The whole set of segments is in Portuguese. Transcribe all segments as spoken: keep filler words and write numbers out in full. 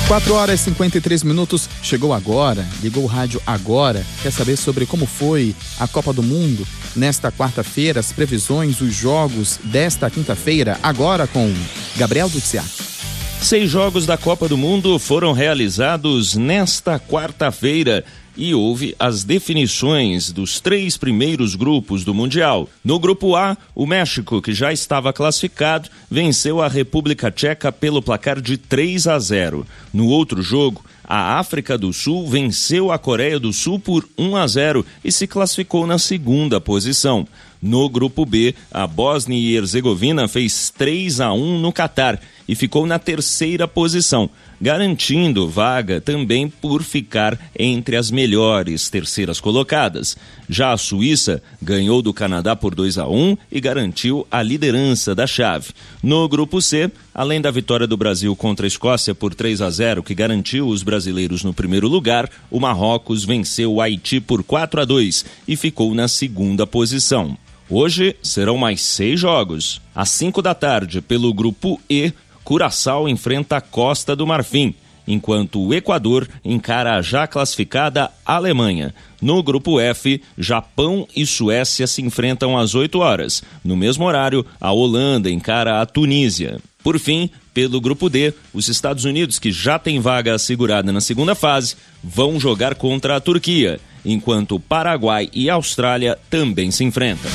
quatro horas e cinquenta e três minutos, chegou agora, ligou o rádio agora, quer saber sobre como foi a Copa do Mundo nesta quarta-feira, as previsões, os jogos desta quinta-feira, agora com Gabriel Duziak. Seis jogos da Copa do Mundo foram realizados nesta quarta-feira e houve as definições dos três primeiros grupos do Mundial. No grupo A, o México, que já estava classificado, venceu a República Tcheca pelo placar de três a zero. No outro jogo, a África do Sul venceu a Coreia do Sul por um a zero e se classificou na segunda posição. No grupo B, a Bósnia e Herzegovina fez três a um no Catar e ficou na terceira posição, garantindo vaga também por ficar entre as melhores terceiras colocadas. Já a Suíça ganhou do Canadá por dois a um e garantiu a liderança da chave. No grupo C, além da vitória do Brasil contra a Escócia por três a zero, que garantiu os brasileiros no primeiro lugar, o Marrocos venceu o Haiti por quatro a dois e ficou na segunda posição. Hoje serão mais seis jogos. Às cinco da tarde, pelo grupo E, Curaçao enfrenta a Costa do Marfim, enquanto o Equador encara a já classificada Alemanha. No grupo F, Japão e Suécia se enfrentam às oito horas. No mesmo horário, a Holanda encara a Tunísia. Por fim, pelo grupo D, os Estados Unidos, que já tem vaga assegurada na segunda fase, vão jogar contra a Turquia, enquanto Paraguai e Austrália também se enfrentam.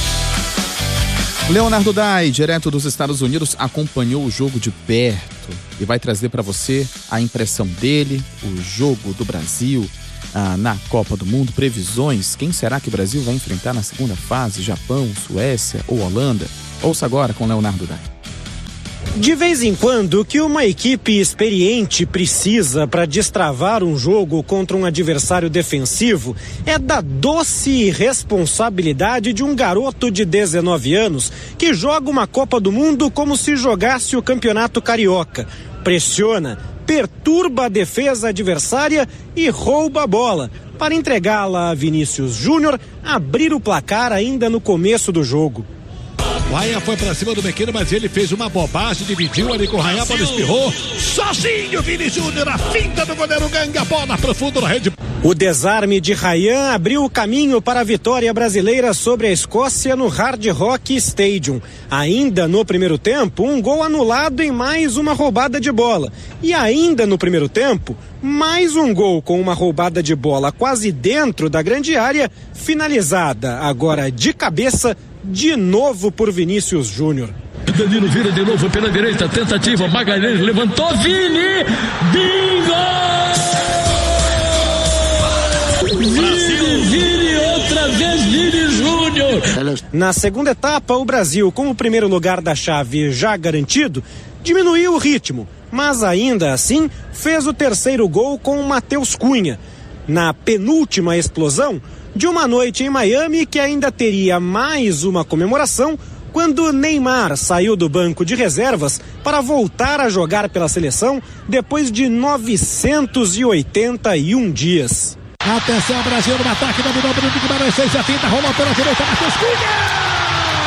Leonardo Dai, direto dos Estados Unidos, acompanhou o jogo de perto e vai trazer para você a impressão dele, o jogo do Brasil ah, na Copa do Mundo, previsões, quem será que o Brasil vai enfrentar na segunda fase, Japão, Suécia ou Holanda? Ouça agora com Leonardo Dai. De vez em quando, o que uma equipe experiente precisa para destravar um jogo contra um adversário defensivo é da doce responsabilidade de um garoto de dezenove anos que joga uma Copa do Mundo como se jogasse o Campeonato Carioca. Pressiona, perturba a defesa adversária e rouba a bola para entregá-la a Vinícius Júnior abrir o placar ainda no começo do jogo. O Raia foi pra cima do Mequeno, mas ele fez uma bobagem, dividiu ali com o Raia, a bola espirrou, sozinho Vini Júnior, a finta do goleiro Ganga, a bola profunda na rede. O desarme de Rayan abriu o caminho para a vitória brasileira sobre a Escócia no Hard Rock Stadium. Ainda no primeiro tempo, um gol anulado em mais uma roubada de bola. E ainda no primeiro tempo, mais um gol com uma roubada de bola quase dentro da grande área, finalizada agora de cabeça, de novo por Vinícius Júnior. Danilo vira de novo pela direita, tentativa, Magalhães levantou, Vini, bingo! Vini, Vini, outra vez Vini Júnior. Na segunda etapa, o Brasil, com o primeiro lugar da chave já garantido, diminuiu o ritmo, mas ainda assim fez o terceiro gol com o Matheus Cunha. Na penúltima explosão de uma noite em Miami que ainda teria mais uma comemoração quando Neymar saiu do banco de reservas para voltar a jogar pela seleção depois de novecentos e oitenta e um dias. Atenção, Brasil no ataque, dominou o Bruno Guimarães, fez a finta, rolou pela direita, Matheus Cunha!